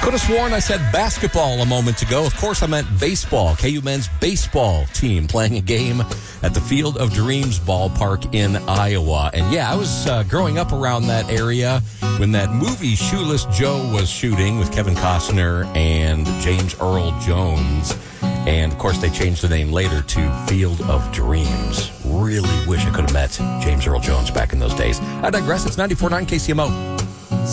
Could have sworn I said basketball a moment ago. Of course, I meant baseball. KU men's baseball team playing a game at the Field of Dreams ballpark in Iowa. And yeah, I was growing up around that area when that movie Shoeless Joe was shooting with Kevin Costner and James Earl Jones. And, of course, they changed the name later to Field of Dreams. Really wish I could have met James Earl Jones back in those days. I digress. It's 94.9 KCMO.